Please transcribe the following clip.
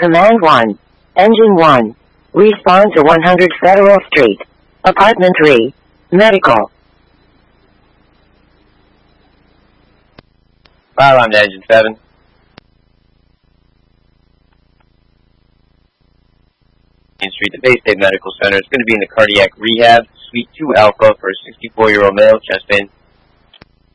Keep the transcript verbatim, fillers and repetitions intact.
Command one. Engine one. Respond to one hundred Federal Street. Apartment three. Medical. Fire alarm to Engine seven. Main Street, the Bay State Medical Center is going to be in the cardiac rehab, Suite two Alpha for a sixty-four-year-old male, chest pain.